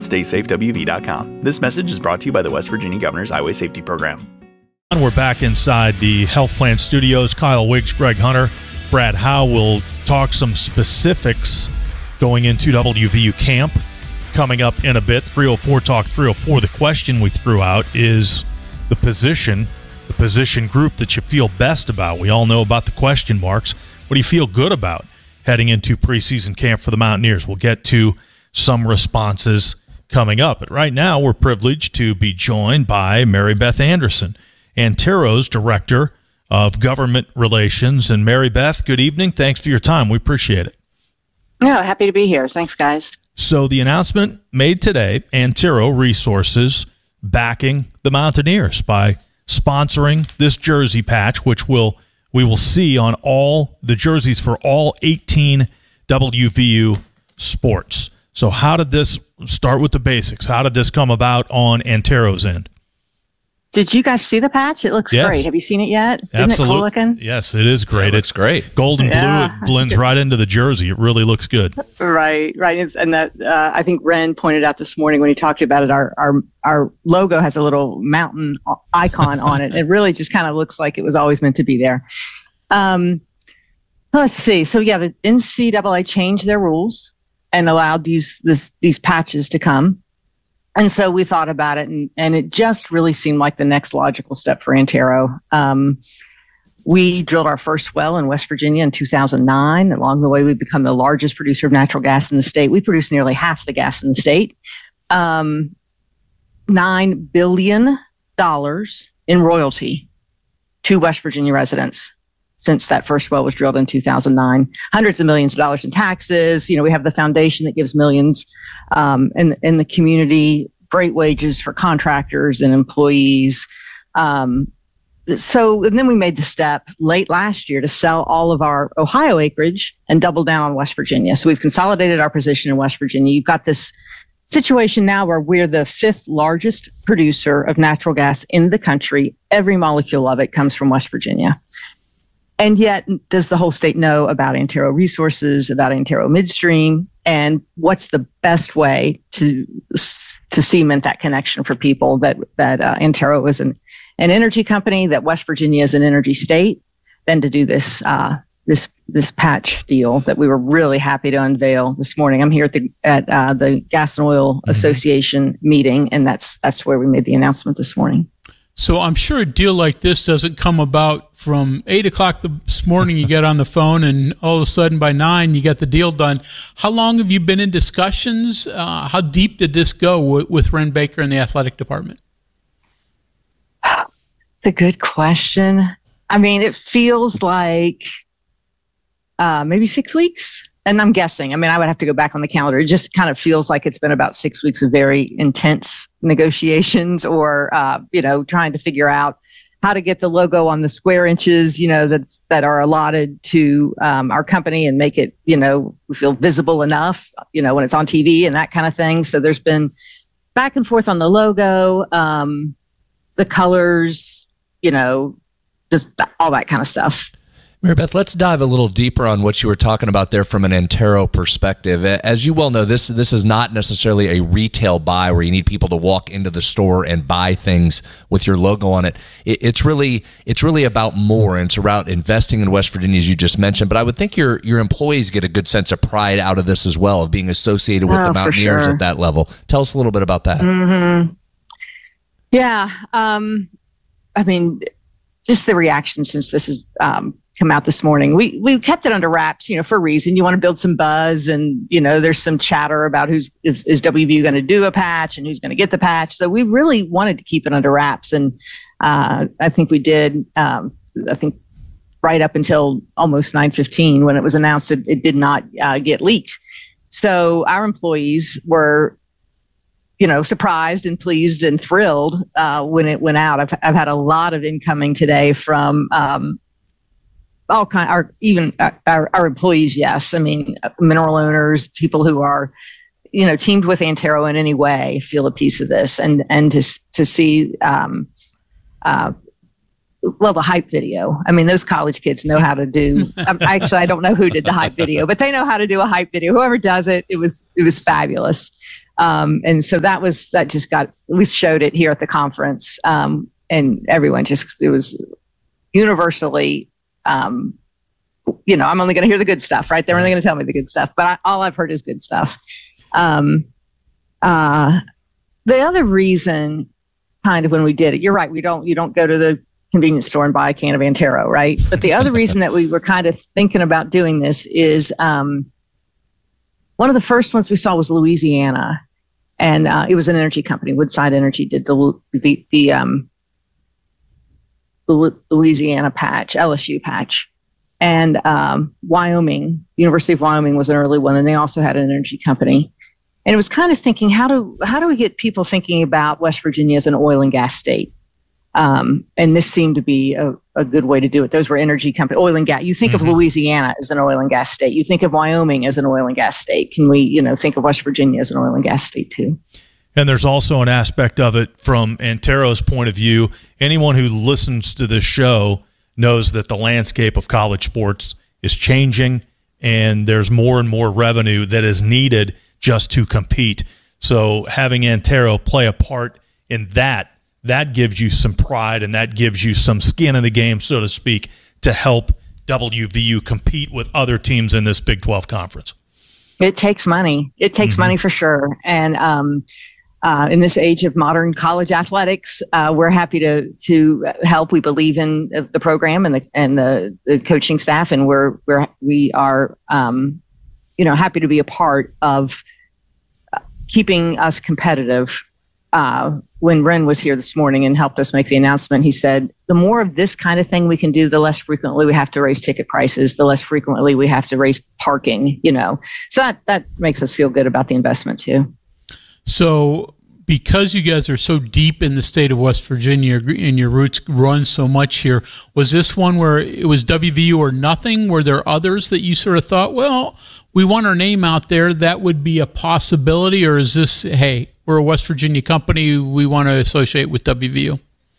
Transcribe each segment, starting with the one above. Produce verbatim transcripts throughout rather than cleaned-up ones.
stay safe W V dot com. This message is brought to you by the West Virginia Governor's Highway Safety Program. And we're back inside the Health Plan Studios. Kyle Wiggs, Greg Hunter, Brad Howe will talk some specifics going into W V U camp coming up in a bit. three oh four Talk three oh four. The question we threw out is the position, the position group that you feel best about. We all know about the question marks. What do you feel good about heading into preseason camp for the Mountaineers? We'll get to some responses coming up. But right now, we're privileged to be joined by Mary Beth Anderson, Antero's Director of Government Relations. And Mary Beth, good evening. Thanks for your time. We appreciate it. No, happy to be here. Thanks, guys. So the announcement made today, Antero Resources backing the Mountaineers by sponsoring this jersey patch, which will we will see on all the jerseys for all eighteen W V U sports. So how did this start with the basics? How did this come about on Antero's end? Did you guys see the patch? It looks yes. great. Have you seen it yet? Isn't Absolutely. it cool looking? Yes, it is great. Yeah, it looks it's great. Gold and yeah. blue. It blends right into the jersey. It really looks good. Right, right. It's, and that uh, I think Ren pointed out this morning when he talked about it, our our, our logo has a little mountain icon on it. It really just kind of looks like it was always meant to be there. Um, let's see. So, yeah, the N C double A changed their rules and allowed these this, these patches to come. And so we thought about it, and, and it just really seemed like the next logical step for Antero. Um, we drilled our first well in West Virginia in two thousand nine. Along the way, we've become the largest producer of natural gas in the state. We produce nearly half the gas in the state. Um, nine billion dollars in royalty to West Virginia residents since that first well was drilled in two thousand nine. Hundreds of millions of dollars in taxes. You know, we have the foundation that gives millions um, in, in the community, great wages for contractors and employees. Um, so, and then we made the step late last year to sell all of our Ohio acreage and double down on West Virginia. So we've consolidated our position in West Virginia. You've got this situation now where we're the fifth largest producer of natural gas in the country. Every molecule of it comes from West Virginia. And yet, does the whole state know about Antero Resources, about Antero Midstream, and what's the best way to to cement that connection for people that that uh, Antero is an an energy company, that West Virginia is an energy state, than to do this uh, this this patch deal that we were really happy to unveil this morning. I'm here at the at uh, the Gas and Oil mm-hmm. Association meeting, and that's that's where we made the announcement this morning. So I'm sure a deal like this doesn't come about from eight o'clock this morning. You get on the phone, and all of a sudden by nine you get the deal done. How long have you been in discussions? Uh, how deep did this go w- with Ren Baker and the athletic department? It's a good question. I mean, it feels like uh, maybe six weeks. And I'm guessing. I mean, I would have to go back on the calendar. It just kind of feels like it's been about six weeks of very intense negotiations, or uh, you know, trying to figure out how to get the logo on the square inches, you know, that's that are allotted to um, our company, and make it, you know, we feel visible enough, you know, when it's on T V and that kind of thing. So there's been back and forth on the logo, um, the colors, you know, just all that kind of stuff. Mary Beth, let's dive a little deeper on what you were talking about there from an Antero perspective. As you well know, this this is not necessarily a retail buy where you need people to walk into the store and buy things with your logo on it. it it's really it's really about more, and it's about investing in West Virginia, as you just mentioned. But I would think your your employees get a good sense of pride out of this as well, of being associated with oh, the Mountaineers sure. at that level. Tell us a little bit about that. Mm-hmm. Yeah, um, I mean, just the reaction since this has um, come out this morning. We we kept it under wraps, you know, for a reason. You want to build some buzz, and you know, there's some chatter about who's is, is W V U going to do a patch and who's going to get the patch. So we really wanted to keep it under wraps, and uh, I think we did. Um, I think right up until almost nine fifteen when it was announced, it, it did not uh, get leaked. So our employees were, you know, surprised and pleased and thrilled uh, when it went out. I've I've had a lot of incoming today from um, all kind, our even our, our employees. Yes, I mean mineral owners, people who are, you know, teamed with Antero in any way, feel a piece of this, and and to to see um, uh, well, the hype video. I mean, those college kids know how to do. um, actually, I don't know who did the hype video, but they know how to do a hype video. Whoever does it, it was it was fabulous. Um, and so that was that just got. We showed it here at the conference, um, and everyone just it was universally. Um, you know, I'm only going to hear the good stuff, right? They're only going to tell me the good stuff, but I, all I've heard is good stuff. Um, uh, the other reason, kind of when we did it, you're right. We don't, you don't go to the convenience store and buy a can of Antero, right? But the other reason that we were kind of thinking about doing this is um, one of the first ones we saw was Louisiana, and uh, it was an energy company. Woodside Energy did the the the um, the Louisiana patch, L S U patch. And um, Wyoming, University of Wyoming was an early one, and they also had an energy company. And it was kind of thinking, how do how do we get people thinking about West Virginia as an oil and gas state? Um, and this seemed to be a, a good way to do it. Those were energy companies, oil and gas. You think mm-hmm. of Louisiana as an oil and gas state. You think of Wyoming as an oil and gas state. Can we, you know, think of West Virginia as an oil and gas state too? And there's also an aspect of it from Antero's point of view. Anyone who listens to this show knows that the landscape of college sports is changing, and there's more and more revenue that is needed just to compete. So having Antero play a part in that, that gives you some pride, and that gives you some skin in the game, so to speak, to help W V U compete with other teams in this Big twelve conference. It takes money. It takes mm-hmm. money for sure. And um, Uh, in this age of modern college athletics, uh, we're happy to to help. We believe in the program and the and the, the coaching staff, and we're we're we are um, you know happy to be a part of keeping us competitive. Uh, when Ren was here this morning and helped us make the announcement, he said, the more of this kind of thing we can do, the less frequently we have to raise ticket prices, the less frequently we have to raise parking. You know, so that that makes us feel good about the investment too. So because you guys are so deep in the state of West Virginia and your roots run so much here, was this one where it was W V U or nothing? Were there others that you sort of thought, well, we want our name out there, that would be a possibility? Or is this, hey, we're a West Virginia company, we want to associate with W V U?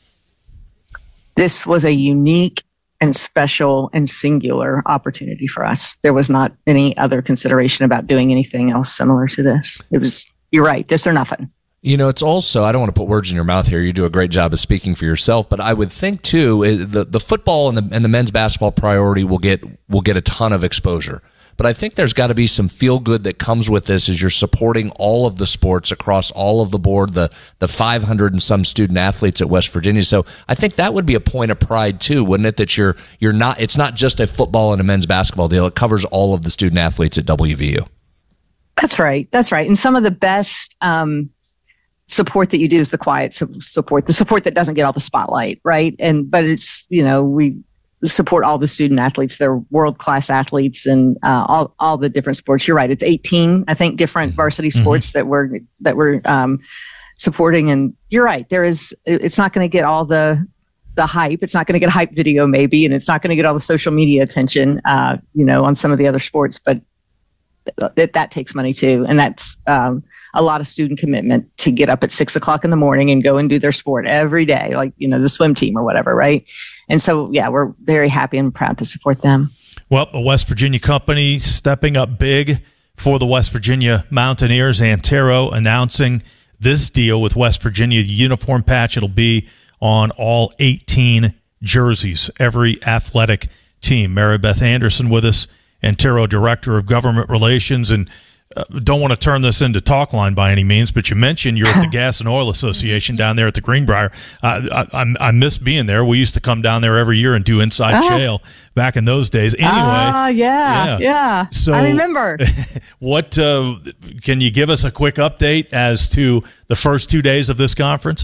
This was a unique and special and singular opportunity for us. There was not any other consideration about doing anything else similar to this. It was, you're right, this or nothing. You know, it's also, I don't want to put words in your mouth here. You do a great job of speaking for yourself, but I would think too, the the football and the and the men's basketball priority will get will get a ton of exposure. But I think there's got to be some feel good that comes with this as you're supporting all of the sports across all of the board, the the five hundred and some student athletes at West Virginia. So I think that would be a point of pride too, wouldn't it? That you're you're not, it's not just a football and a men's basketball deal. It covers all of the student athletes at W V U. That's right. That's right. And some of the best um, support that you do is the quiet support, the support that doesn't get all the spotlight, right? And but it's, you know, we support all the student athletes. They're world-class athletes and uh, all all the different sports. You're right. It's eighteen, I think, different varsity sports mm-hmm. that we're that we're um, supporting. And you're right. There is. It's not going to get all the the hype. It's not going to get a hype video, maybe, and it's not going to get all the social media attention, uh, you know, on some of the other sports. But that that takes money too, and that's um, a lot of student commitment to get up at six o'clock in the morning and go and do their sport every day, like, you know, the swim team or whatever, right? And so, yeah, we're very happy and proud to support them. Well, a West Virginia company stepping up big for the West Virginia Mountaineers. Antero announcing this deal with West Virginia. The uniform patch, it'll be on all eighteen jerseys, every athletic team. Mary Beth Anderson with us, Antero Director of Government Relations. And uh, don't want to turn this into talk line by any means, but you mentioned you're at the Gas and Oil Association down there at the Greenbrier. Uh, I, I, I miss being there. We used to come down there every year and do Inside uh-huh. Shale back in those days. Anyway. Ah, uh, yeah, yeah, yeah. So, I remember. What uh, can you give us a quick update as to the first two days of this conference?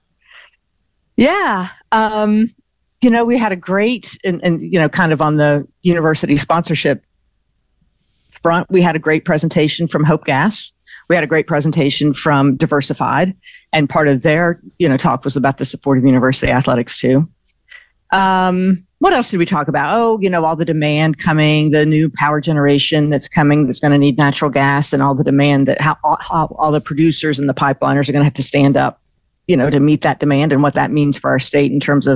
Yeah. Um, you know, we had a great, and, and, you know, kind of on the university sponsorship front, we had a great presentation from Hope Gas. We had a great presentation from Diversified, and part of their, you know, talk was about the support of university athletics too. Um, what else did we talk about? Oh, you know, all the demand coming, the new power generation that's coming, that's going to need natural gas, and all the demand that how, how all the producers and the pipeliners are going to have to stand up, you know, to meet that demand, and what that means for our state in terms of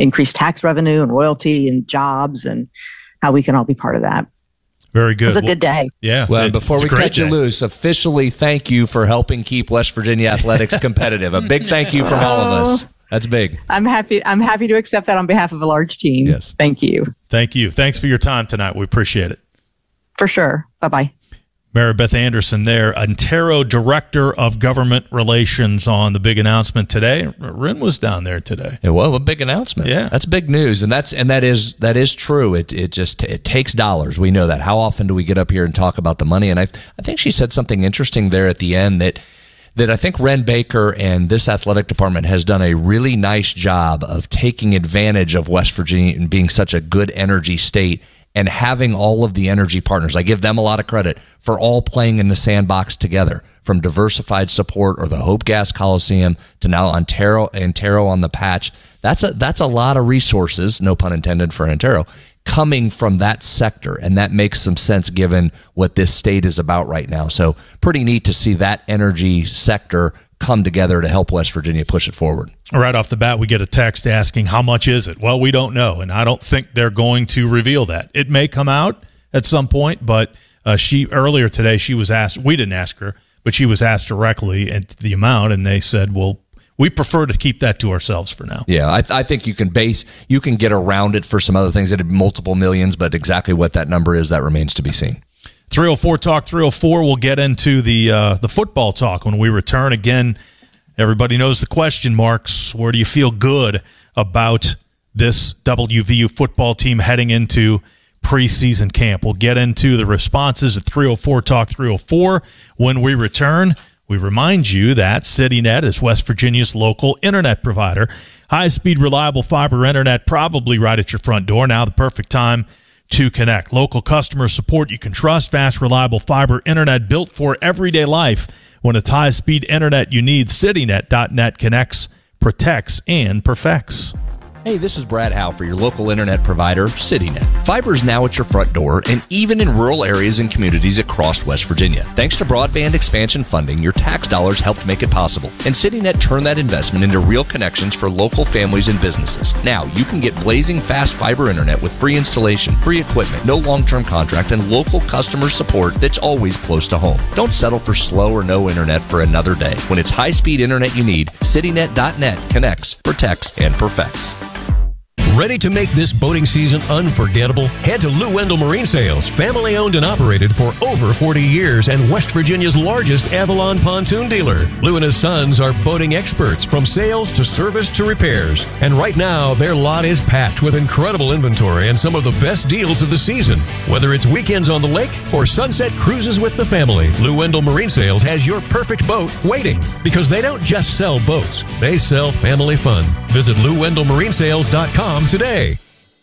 increase tax revenue and royalty and jobs and how we can all be part of that. Very good. It was a good day. Yeah. Well, it, before we cut you loose, officially thank you for helping keep West Virginia athletics competitive. A big thank you from all of us. That's big. I'm happy. I'm happy to accept that on behalf of a large team. Yes. Thank you. Thank you. Thanks for your time tonight. We appreciate it. For sure. Bye-bye. Mary Beth Anderson there, Antero Director of Government Relations, on the big announcement today. Ren was down there today. Yeah, well, a big announcement. Yeah. That's big news, and that's and that is that is true. It it just it takes dollars. We know that. How often do we get up here and talk about the money? And I I think she said something interesting there at the end that that I think Ren Baker and this athletic department has done a really nice job of taking advantage of West Virginia and being such a good energy state, and having all of the energy partners. I give them a lot of credit for all playing in the sandbox together, from Diversified Support or the Hope Gas Coliseum to now Antero, Antero on the patch. That's a, that's a lot of resources, no pun intended for Antero, coming from that sector, and that makes some sense given what this state is about right now. So pretty neat to see that energy sector come together to help West Virginia push it forward. Right off the bat, we get a text asking, how much is it? Well, we don't know, and I don't think they're going to reveal that. It may come out at some point, but uh, she earlier today, she was asked, we didn't ask her, but she was asked directly at the amount, and they said, well, we prefer to keep that to ourselves for now. Yeah, I, th- I think you can base, you can get around it for some other things that have multiple millions, but exactly what that number is, that remains to be seen. three oh four Talk three oh four, we'll get into the uh, the football talk when we return. Again, everybody knows the question marks. Where do you feel good about this W V U football team heading into preseason camp? We'll get into the responses at three oh four Talk three oh four when we return. We remind you that CityNet is West Virginia's local internet provider. High-speed, reliable fiber internet probably right at your front door. Now the perfect time to connect. Local customer support you can trust. Fast, reliable fiber internet built for everyday life. When it's high-speed internet you need, CityNet dot net connects, protects, and perfects. Hey, this is Brad Howe for your local internet provider, CityNet. Fiber is now at your front door and even in rural areas and communities across West Virginia. Thanks to broadband expansion funding, your tax dollars helped make it possible. And CityNet turned that investment into real connections for local families and businesses. Now, you can get blazing fast fiber internet with free installation, free equipment, no long-term contract, and local customer support that's always close to home. Don't settle for slow or no internet for another day. When it's high-speed internet you need, CityNet dot net connects, protects, and perfects. Ready to make this boating season unforgettable? Head to Lou Wendell Marine Sales, family owned and operated for over forty years and West Virginia's largest Avalon pontoon dealer. Lou and his sons are boating experts from sales to service to repairs. And right now, their lot is packed with incredible inventory and some of the best deals of the season. Whether it's weekends on the lake or sunset cruises with the family, Lou Wendell Marine Sales has your perfect boat waiting, because they don't just sell boats, they sell family fun. Visit Lou Wendell Marine Sales dot com today.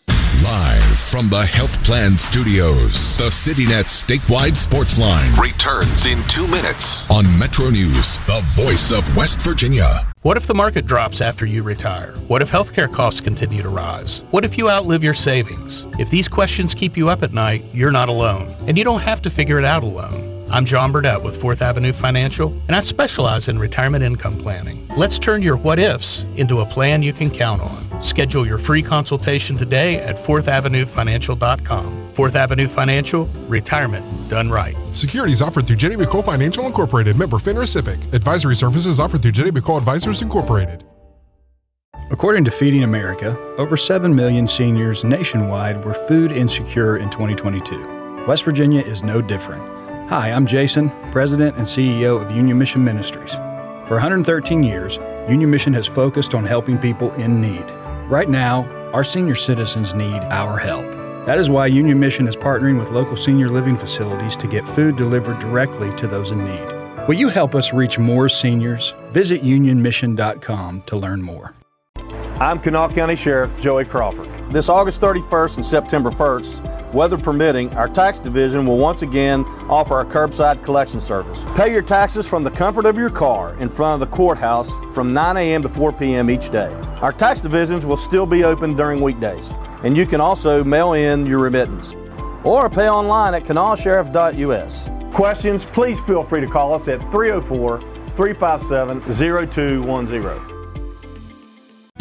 Live from the Health Plan Studios, the CityNet statewide sports line returns in two minutes on Metro News, the voice of West Virginia. What if the market drops after you retire? What if healthcare costs continue to rise? What if you outlive your savings? If these questions keep you up at night, you're not alone, and you don't have to figure it out alone. I'm John Burdett with Fourth Avenue Financial, and I specialize in retirement income planning. Let's turn your what-ifs into a plan you can count on. Schedule your free consultation today at fourth avenue financial dot com. Fourth Avenue Financial, retirement done right. Securities offered through Jenny McCole Financial Incorporated, member FINRA SIPC. Advisory services offered through Jenny McCole Advisors Incorporated. According to Feeding America, over seven million seniors nationwide were food insecure in twenty twenty-two. West Virginia is no different. Hi, I'm Jason, President and C E O of Union Mission Ministries. For one hundred thirteen years, Union Mission has focused on helping people in need. Right now, our senior citizens need our help. That is why Union Mission is partnering with local senior living facilities to get food delivered directly to those in need. Will you help us reach more seniors? Visit union mission dot com to learn more. I'm Kanawha County Sheriff Joey Crawford. This August thirty-first and September first, weather permitting, our tax division will once again offer our curbside collection service. Pay your taxes from the comfort of your car in front of the courthouse from nine a.m. to four p.m. each day. Our tax divisions will still be open during weekdays, and you can also mail in your remittance or pay online at kanawha sheriff dot u s. Questions, please feel free to call us at three oh four, three five seven, oh two one oh.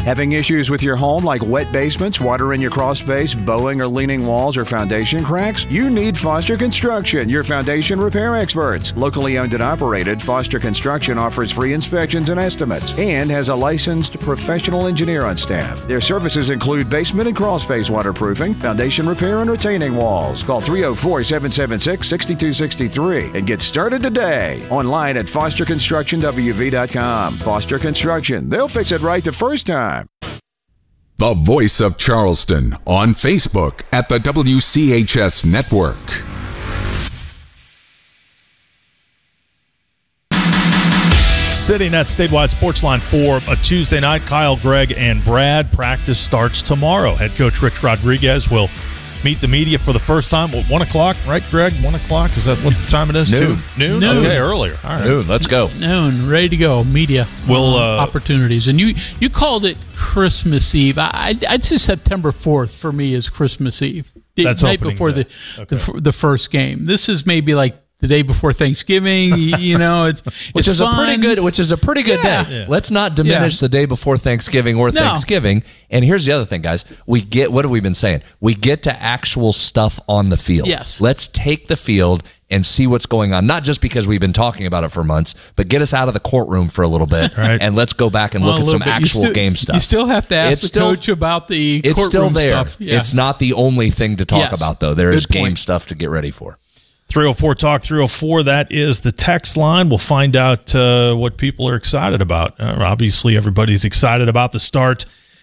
Having issues with your home like wet basements, water in your crawl space, bowing or leaning walls, or foundation cracks? You need Foster Construction, your foundation repair experts. Locally owned and operated, Foster Construction offers free inspections and estimates and has a licensed professional engineer on staff. Their services include basement and crawl space waterproofing, foundation repair, and retaining walls. Call three oh four, seven seven six, six two six three and get started today. Online at foster construction w v dot com. Foster Construction. They'll fix it right the first time. The Voice of Charleston on Facebook at the W C H S Network. Sitting at Statewide Sports Line for a Tuesday night, Kyle, Greg, and Brad. Practice starts tomorrow. Head coach Rich Rodriguez will meet the media for the first time. What, one o'clock, right, Greg? One o'clock? Is that what time it is? Noon. Two? Noon? Noon. Okay, earlier. All right. Noon. Let's go. Noon. Ready to go. Media We'll, uh, uh, opportunities. And you, you called it Christmas Eve. I, I'd, I'd say September fourth for me is Christmas Eve. The That's night opening before day. the, Okay. the the first game. This is maybe like the day before Thanksgiving. You know, it's, which it's is fun. a pretty good. Which is a pretty good Yeah. day. Yeah. Let's not diminish Yeah. the day before Thanksgiving or No. Thanksgiving. And here's the other thing, guys. We get what have we been saying? We get to actual stuff on the field. Yes. Let's take the field and see what's going on. Not just because we've been talking about it for months, but get us out of the courtroom for a little bit, Right. and let's go back and Well, look a at little some bit. You actual still- game stuff. You still have to ask It's the still- coach about the It's still courtroom there. stuff. Yes. It's not the only thing to talk Yes. about, though. There Good is game point. stuff to get ready for. three oh four Talk three oh four, that is the text line. We'll find out uh, what people are excited about. Uh, obviously, everybody's excited about the start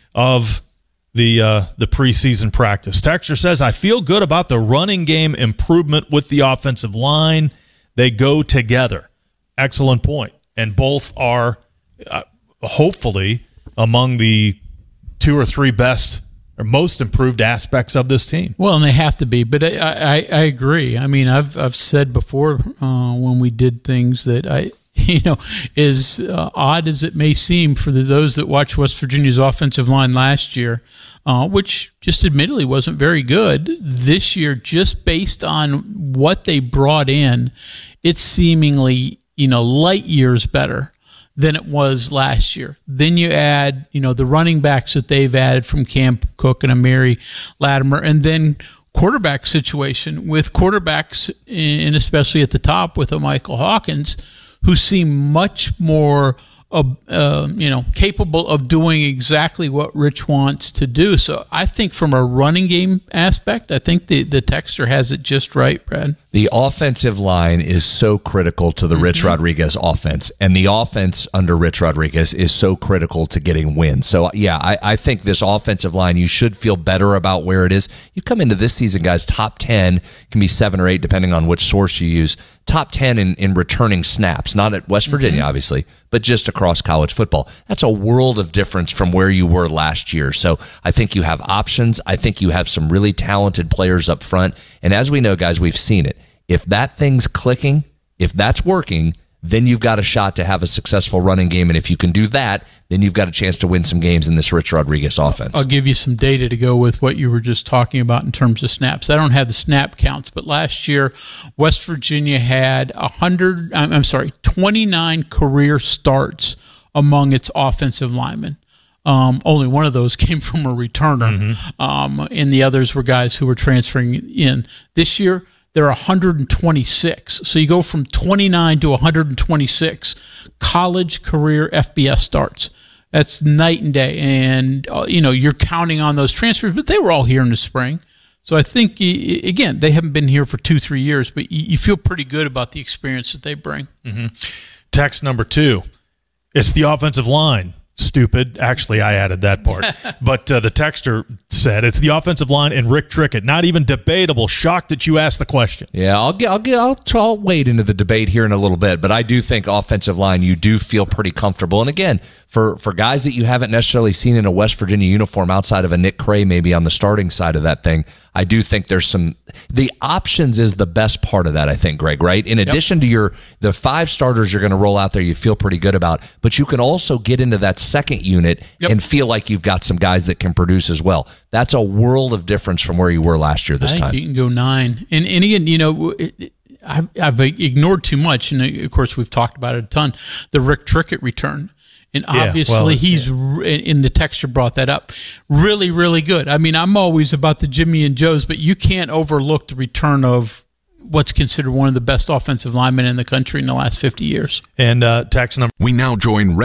of the uh, the preseason practice. Texter says, I feel good about the running game improvement with the offensive line. They go together. Excellent point. And both are uh, hopefully among the two or three best or most improved aspects of this team. Well, and they have to be, but I, I, I agree. I mean, I've I've said before uh, when we did things that I, you know, as uh, odd as it may seem for the, those that watched West Virginia's offensive line last year, uh, which just admittedly wasn't very good, this year, just based on what they brought in, it's seemingly, you know, light years better than it was last year. Then you add, you know, the running backs that they've added from Cam Cook and Amiri Latimer, and then quarterback situation with quarterbacks, and especially at the top with a Michael Hawkins, who seem much more, uh, uh, you know, capable of doing exactly what Rich wants to do. So I think from a running game aspect, I think the, the texter has it just right, Brad. The offensive line is so critical to the mm-hmm. Rich Rodriguez offense, and the offense under Rich Rodriguez is so critical to getting wins. So, yeah, I, I think this offensive line, you should feel better about where it is. You come into this season, guys, top ten, can be seven or eight, depending on which source you use, top ten in, in returning snaps, not at West Virginia, mm-hmm. obviously, but just across college football. That's a world of difference from where you were last year. So I think you have options. I think you have some really talented players up front. And as we know, guys, we've seen it. If that thing's clicking, if that's working, then you've got a shot to have a successful running game. And if you can do that, then you've got a chance to win some games in this Rich Rodriguez offense. I'll give you some data to go with what you were just talking about in terms of snaps. I don't have the snap counts, but last year, West Virginia had one hundred, I'm sorry, twenty-nine career starts among its offensive linemen. Um, only one of those came from a returner, mm-hmm. um, and the others were guys who were transferring in. This year, there are one hundred twenty-six. So you go from twenty-nine to one hundred twenty-six college career F B S starts. That's night and day. And, uh, you know, you're counting on those transfers, but they were all here in the spring. So I think, again, they haven't been here for two, three years, but you feel pretty good about the experience that they bring. Mm-hmm. Text number two. It's the offensive line. Stupid. Actually, I added that part. But uh, the texter said it's the offensive line and Rick Trickett. Not even debatable. Shocked that you asked the question. Yeah, I'll get, I'll get, I'll, I'll wade into the debate here in a little bit. But I do think offensive line, you do feel pretty comfortable. And again, for for guys that you haven't necessarily seen in a West Virginia uniform outside of a Nick Cray, maybe on the starting side of that thing, I do think there's some. The options is the best part of that. I think, Greg. Right. In addition yep. to your the five starters you're going to roll out there, you feel pretty good about. But you can also get into that second unit yep. and feel like you've got some guys that can produce as well. That's a world of difference from where you were last year. This I think time you can go nine. And and again, you know, it, it, I've, I've ignored too much, and of course we've talked about it a ton. The Rick Trickett return. And Yeah, obviously, well, he's r in the texture brought that up. Really, really good. I mean, I'm always about the Jimmy and Joes, but you can't overlook the return of what's considered one of the best offensive linemen in the country in the last fifty years. And uh, text number. We now join